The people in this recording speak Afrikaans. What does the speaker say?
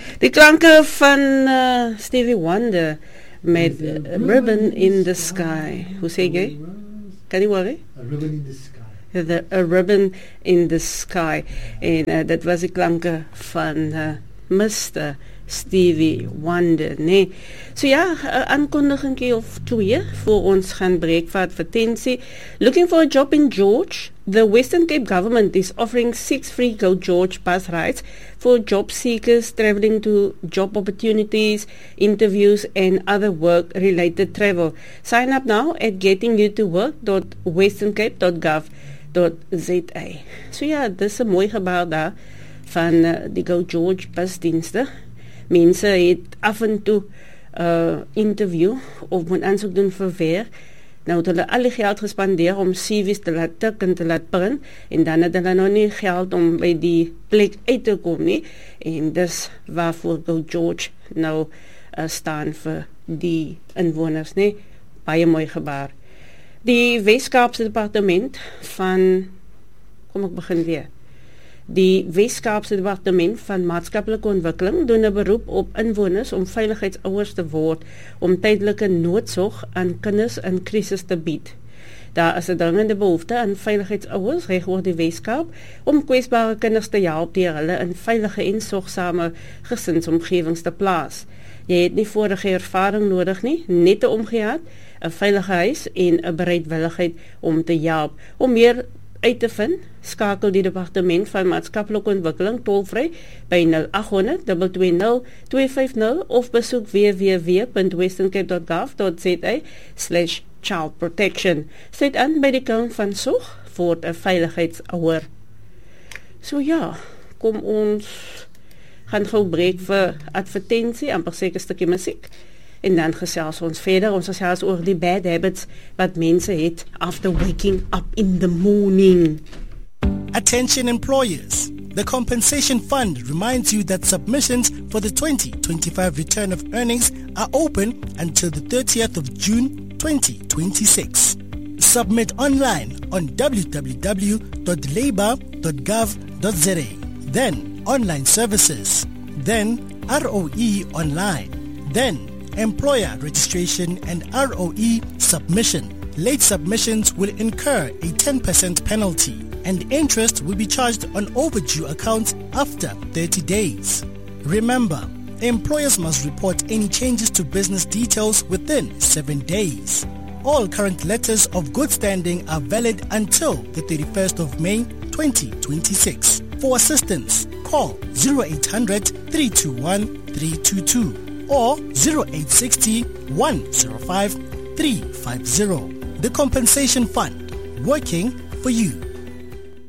Die klanke van Stevie Wonder met A Ribbon in the Sky. Hoe sê jy? Kan jy hoor? A Ribbon in the Sky. A Ribbon in the Sky. En dit was die klanke van Mr. Stevie Wonder, nee. So ja, 'n aankondiging of twee voor ons gaan breek vir advertensie. Looking for a job in George? The Western Cape government is offering 6 free Go George bus rides for job seekers traveling to job opportunities, interviews and other work-related travel. Sign up now at gettingyoutowork.westerncape.gov.za. So ja, dis 'n mooi gebouw daar van die Go George busdienste. Mense het af en toe interview of moet aansoek doen vir werk. Nou het hulle al die geld gespandeer om CV's te laat tik en te laat print en dan het hulle nou nie geld om by die plek uit te kom nie. En dis waarvoor Go George nou staan vir die inwoners, nie? Baie mooi gebaar. Die Wes-Kaapse departement van, kom ek begin weer. Die Wes-Kaapse Departement van Maatskaplike Ontwikkeling doen 'n beroep op inwoners om veiligheidsouers te word om tydelike noodsorg aan kinders in krisis te bied. Daar is 'n dringende behoefte aan veiligheidsouers reg oor die Wes-Kaap om kwesbare kinders te help deur hulle in veilige en sorgsame gesinsomgewings te plaas. Jy het nie vorige ervaring nodig nie, net 'n omgee, 'n veilige huis en 'n bereidwilligheid om te help. Om meer uit te vind, skakel die Departement van Maatskaplike Ontwikkeling tolvry by 0800 220 250 of besoek www.westerncape.gov.za/child protection. Sluit aan by die kant van sorg vir 'n veiligheidsouer. So ja, kom ons gaan gou breek vir advertensie, amper seker 'n stukkie musiek. En dan gesels ons verder, ons gesels oor die bad habits wat mense het after waking up in the morning. Attention employers. The Compensation Fund reminds you that submissions for the 2025 return of earnings are open until the 30th of June 2026. Submit online on www.labour.gov.za, then online services, then ROE online, then employer registration and ROE submission. Late submissions will incur a 10% penalty and interest will be charged on overdue accounts after 30 days. Remember, employers must report any changes to business details within 7 days. All current letters of good standing are valid until the 31st of May 2026. For assistance, call 0800 321 322. or 0860 105 350. The Compensation Fund, working for you.